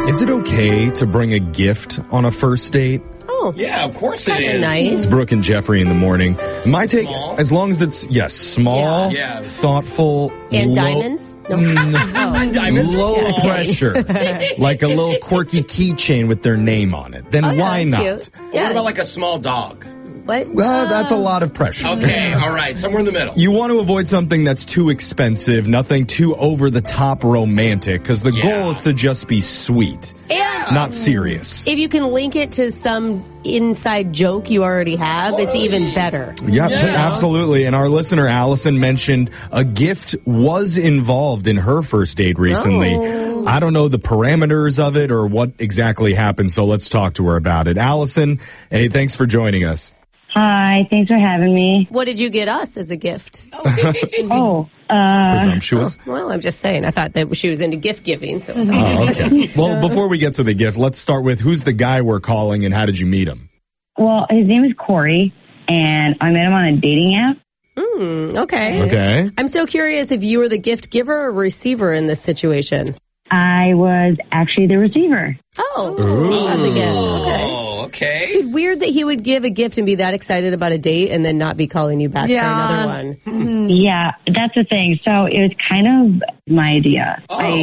Is it okay to bring a gift on a first date? Oh, Yeah, of course it kind of is. nice. It's Brooke and Jeffrey in the morning. My take, Small. as long as it's, small, Yeah. thoughtful. And low- diamonds? No. Diamonds are Low small. pressure. Like a little quirky keychain with their name on it. Then Oh, yeah, why not? that's cute. What Yeah. about like a small dog? What? Well, that's a lot of pressure. Okay, all right, somewhere in the middle. You want to avoid something that's too expensive, nothing too over-the-top romantic, because the Yeah. goal is to just be sweet, And not serious. if you can link it to some inside joke you already have, it's even better. Yep, Yeah. absolutely. And our listener, Allison, mentioned a gift was involved in her first date recently. Oh. I don't know the parameters of it or what exactly happened, so let's talk to her about it. Allison, hey, thanks for joining us. Hi, thanks for having me. What did you get us as a gift? Oh, It's presumptuous. Well, I'm just saying. I thought that she was into gift giving. So Oh, okay. Well, before we get to the gift, let's start with who's the guy we're calling and how did you meet him? well, his name is Corey, and I met him on a dating app. okay. Okay. I'm so curious if you were the gift giver or receiver in this situation. I was actually the receiver. Oh, Ooh. that's a gift. Okay. Oh, okay. Dude, weird that he would give a gift and be that excited about a date and then not be calling you back for another one. Yeah, that's the thing. So it was kind of my idea. Oh. I